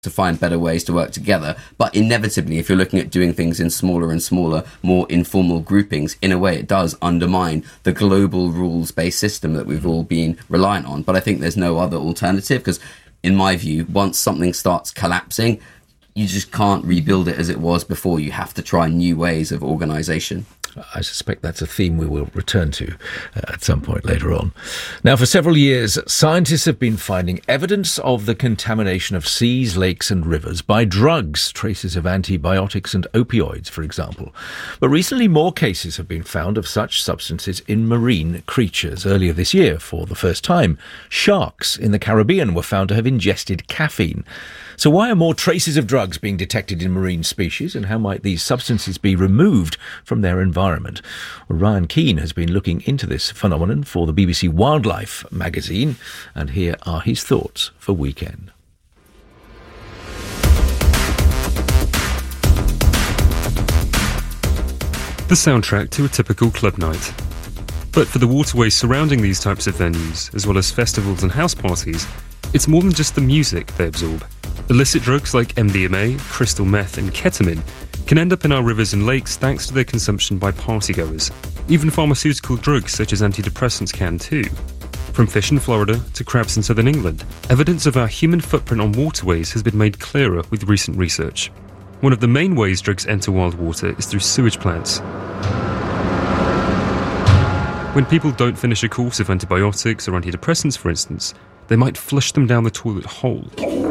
to find better ways to work together. But inevitably, if you're looking at doing things in smaller and smaller, more informal groupings, in a way it does undermine the global rules-based system that we've all been reliant on. But I think there's no other alternative, because in my view, once something starts collapsing, you just can't rebuild it as it was before. You have to try new ways of organisation. I suspect that's a theme we will return to at some point later on. Now, for several years, scientists have been finding evidence of the contamination of seas, lakes and rivers by drugs, traces of antibiotics and opioids, for example. But recently, more cases have been found of such substances in marine creatures. Earlier this year, for the first time, sharks in the Caribbean were found to have ingested caffeine. So why are more traces of drugs being detected in marine species, and how might these substances be removed from their environment? Well, Ryan Keane has been looking into this phenomenon for the BBC Wildlife magazine, and here are his thoughts for Weekend. The soundtrack to a typical club night. But for the waterways surrounding these types of venues, as well as festivals and house parties, it's more than just the music they absorb. Illicit drugs like MDMA, crystal meth and ketamine can end up in our rivers and lakes thanks to their consumption by partygoers. Even pharmaceutical drugs such as antidepressants can too. From fish in Florida to crabs in southern England, evidence of our human footprint on waterways has been made clearer with recent research. One of the main ways drugs enter wild water is through sewage plants. When people don't finish a course of antibiotics or antidepressants, for instance, they might flush them down the toilet hole.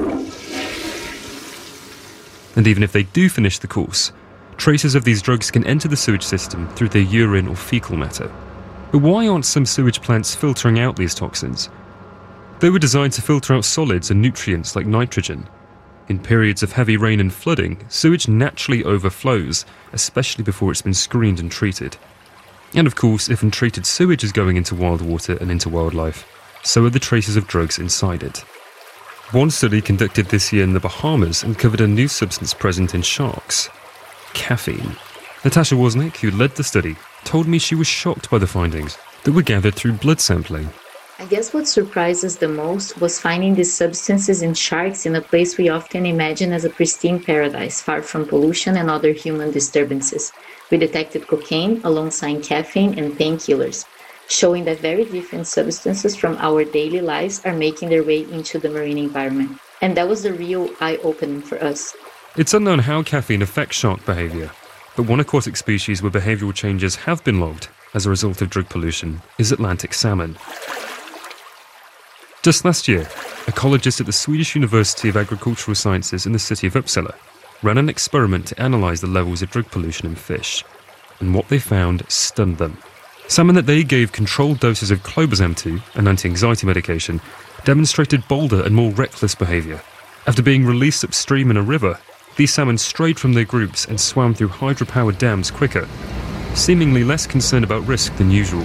And even if they do finish the course, traces of these drugs can enter the sewage system through their urine or fecal matter. But why aren't some sewage plants filtering out these toxins? They were designed to filter out solids and nutrients like nitrogen. In periods of heavy rain and flooding, sewage naturally overflows, especially before it's been screened and treated. And of course, if untreated sewage is going into wild water and into wildlife, so are the traces of drugs inside it. One study conducted this year in the Bahamas uncovered a new substance present in sharks: caffeine. Natasha Wozniak, who led the study, told me she was shocked by the findings that were gathered through blood sampling. I guess what surprised us the most was finding these substances in sharks in a place we often imagine as a pristine paradise, far from pollution and other human disturbances. We detected cocaine alongside caffeine and painkillers, showing that very different substances from our daily lives are making their way into the marine environment. And that was the real eye-opening for us. It's unknown how caffeine affects shark behaviour, but one aquatic species where behavioural changes have been logged as a result of drug pollution is Atlantic salmon. Just last year, ecologists at the Swedish University of Agricultural Sciences in the city of Uppsala ran an experiment to analyse the levels of drug pollution in fish, and what they found stunned them. Salmon that they gave controlled doses of clobazam to, an anti-anxiety medication, demonstrated bolder and more reckless behaviour. After being released upstream in a river, these salmon strayed from their groups and swam through hydropowered dams quicker, seemingly less concerned about risk than usual.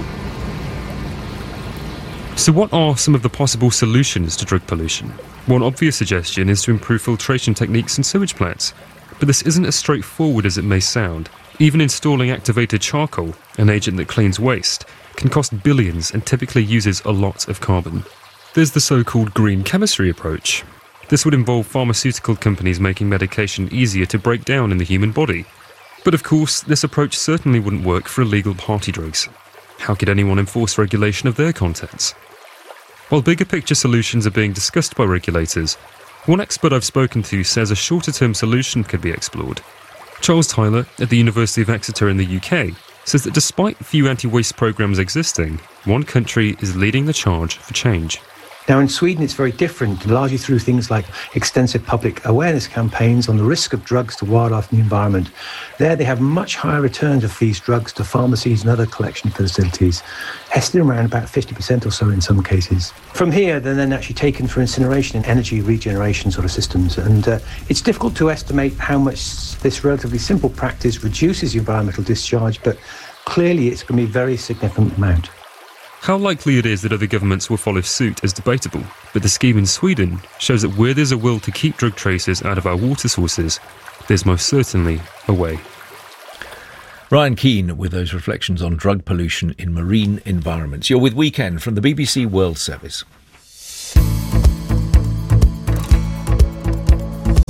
So what are some of the possible solutions to drug pollution? One obvious suggestion is to improve filtration techniques in sewage plants, but this isn't as straightforward as it may sound. Even installing activated charcoal, an agent that cleans waste, can cost billions and typically uses a lot of carbon. There's the so-called green chemistry approach. This would involve pharmaceutical companies making medication easier to break down in the human body. But of course, this approach certainly wouldn't work for illegal party drugs. How could anyone enforce regulation of their contents? While bigger picture solutions are being discussed by regulators, one expert I've spoken to says a shorter-term solution could be explored. Charles Tyler at the University of Exeter in the UK says that despite few anti-waste programmes existing, one country is leading the charge for change. Now in Sweden it's very different, largely through things like extensive public awareness campaigns on the risk of drugs to wildlife and the environment. There they have much higher returns of these drugs to pharmacies and other collection facilities, estimated around about 50% or so in some cases. From here they're then actually taken for incineration and energy regeneration sort of systems, and it's difficult to estimate how much this relatively simple practice reduces the environmental discharge, but clearly it's going to be a very significant amount. How likely it is that other governments will follow suit is debatable, but the scheme in Sweden shows that where there's a will to keep drug traces out of our water sources, there's most certainly a way. Ryan Keane with those reflections on drug pollution in marine environments. You're with Weekend from the BBC World Service.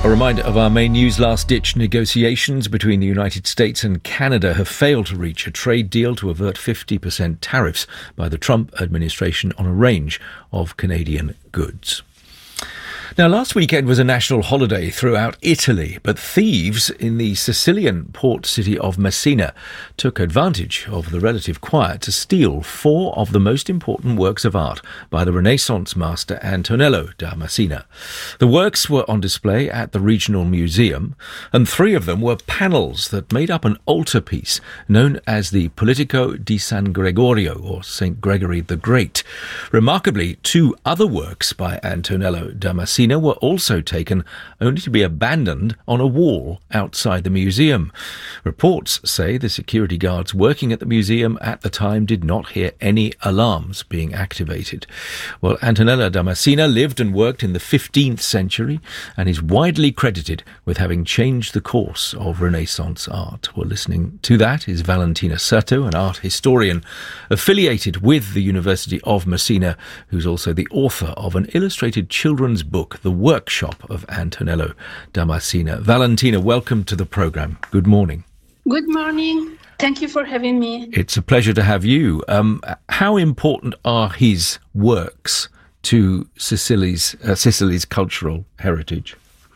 A reminder of our main news. Last-ditch negotiations between the United States and Canada have failed to reach a trade deal to avert 50% tariffs by the Trump administration on a range of Canadian goods. Now, last weekend was a national holiday throughout Italy, but thieves in the Sicilian port city of Messina took advantage of the relative quiet to steal 4 of the most important works of art by the Renaissance master Antonello da Messina. The works were on display at the regional museum, and 3 of them were panels that made up an altarpiece known as the Politico di San Gregorio, or St. Gregory the Great. Remarkably, 2 other works by Antonello da Messina were also taken, only to be abandoned on a wall outside the museum. Reports say the security guards working at the museum at the time did not hear any alarms being activated. Well, Antonello da Messina lived and worked in the 15th century and is widely credited with having changed the course of Renaissance art. Well, listening to that is Valentina Certo, an art historian affiliated with the University of Messina, who's also the author of an illustrated children's book, The Workshop of Antonello da Messina. Valentina, welcome to the programme. Good morning. Good morning. Thank you for having me. It's a pleasure to have you. How important are his works to Sicily's cultural heritage?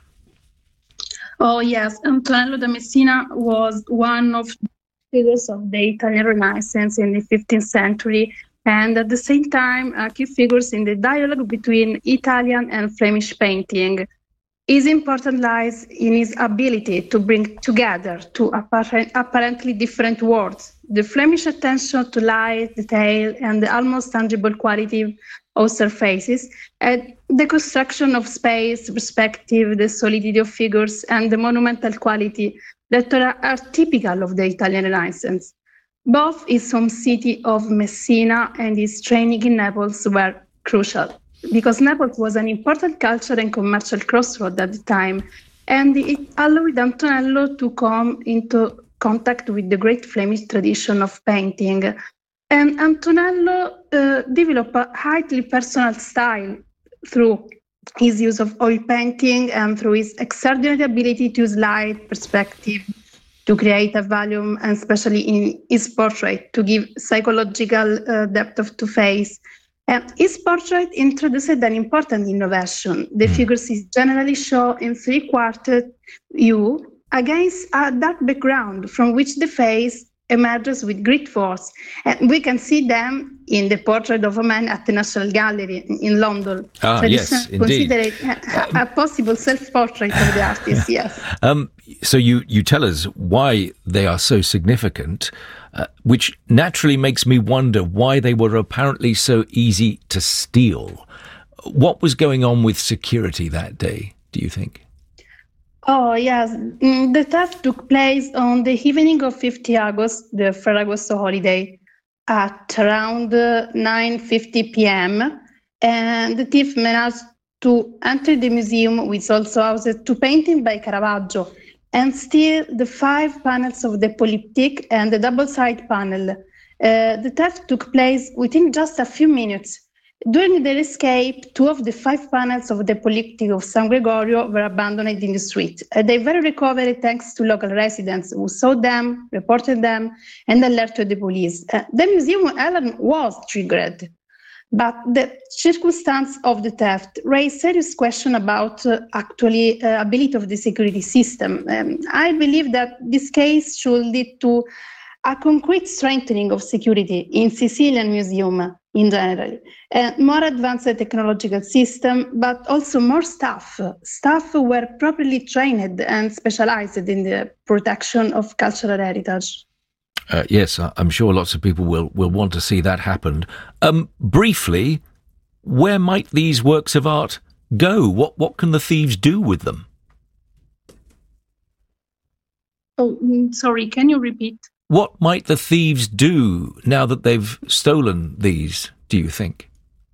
Oh, yes. Antonello da Messina was one of the figures of the Italian Renaissance in the 15th century, and at the same time, key figures in the dialogue between Italian and Flemish painting. His importance lies in his ability to bring together 2 apparently different worlds: the Flemish attention to light, detail, and the almost tangible quality of surfaces, and the construction of space, perspective, the solidity of figures, and the monumental quality that are typical of the Italian Renaissance. Both his home city of Messina and his training in Naples were crucial, because Naples was an important cultural and commercial crossroad at the time, and it allowed Antonello to come into contact with the great Flemish tradition of painting. And Antonello developed a highly personal style through his use of oil painting and through his extraordinary ability to use light, perspective, to create a volume, and especially in his portrait, to give psychological depth to face. And his portrait introduced an important innovation. The figures is generally shown in 3/4 view against a dark background from which the face emerges with great force. And we can see them in the portrait of a man at the National Gallery in London. Yes, indeed. Consider it a possible self-portrait of the artist, yes. So you tell us why they are so significant, which naturally makes me wonder why they were apparently so easy to steal. What was going on with security that day, do you think? Oh, yes. The theft took place on the evening of 50 August, the Ferragosto holiday, at around 9:50 p.m. And the thief managed to enter the museum, which also houses 2 paintings by Caravaggio, and steal the 5 panels of the polyptych and the double-side panel. The theft took place within just a few minutes. During their escape, 2 of the 5 panels of the polyptych of San Gregorio were abandoned in the street. They were recovered thanks to local residents who saw them, reported them, and alerted the police. The museum alarm was triggered, but the circumstance of the theft raised serious questions about ability of the security system. I believe that this case should lead to a concrete strengthening of security in Sicilian Museum in general, more advanced technological system, but also more staff. Staff were properly trained and specialized in the protection of cultural heritage. Yes, I'm sure lots of people will want to see that happen. Briefly, where might these works of art go? What can the thieves do with them? Oh, sorry, can you repeat? What might the thieves do now that they've stolen these, do you think?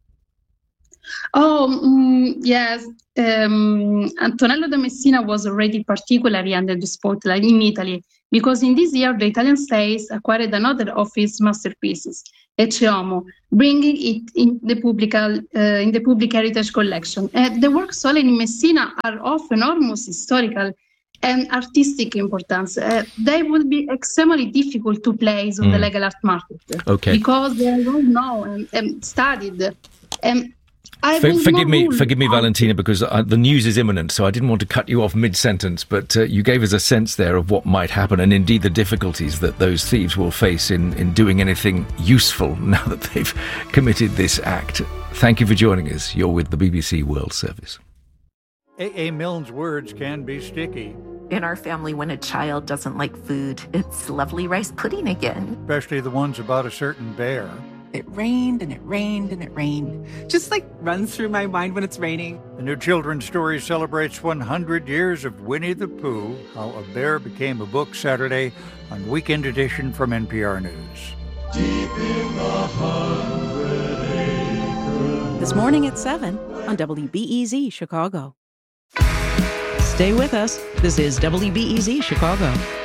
Yes. Antonello da Messina was already particularly under the spotlight in Italy. because in this year the Italian states acquired another of its masterpieces, Ecce Homo, bringing it in the public heritage collection. The works sold in Messina are of enormous historical and artistic importance. They would be extremely difficult to place on the legal art market, because they are well known and studied. Forgive me, Valentina, because the news is imminent, so I didn't want to cut you off mid-sentence, but you gave us a sense there of what might happen, and indeed the difficulties that those thieves will face in doing anything useful now that they've committed this act. Thank you for joining us. You're with the BBC World Service. A.A. Milne's words can be sticky. In our family, when a child doesn't like food, it's lovely rice pudding again. Especially the ones about a certain bear. It rained and it rained and it rained. Just like runs through my mind when it's raining. The new children's story celebrates 100 years of Winnie the Pooh, How a Bear Became a Book, Saturday on Weekend Edition from NPR News. Deep in the 100 acres. This morning at 7 on WBEZ Chicago. Stay with us. This is WBEZ Chicago.